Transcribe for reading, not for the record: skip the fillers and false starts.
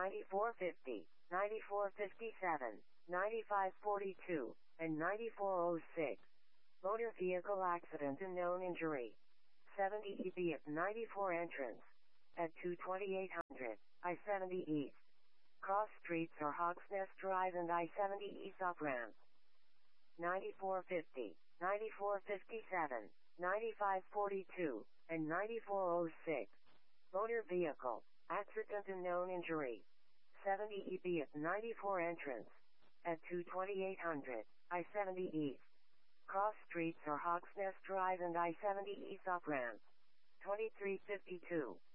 9450, 9457, 9542, and 9406. Motor vehicle accident and known injury. 70 EB at 94 entrance. At 22800, I-70 East. Cross streets are Hawksnest Drive and I-70 East off-ramp. 9450, 9457, 9542, and 9406. Motor vehicle accident and known injury. 70 EB at 94 entrance. At 22800, I-70 East. Cross streets are Hawksnest Drive and I-70 East off-ramp. 2352.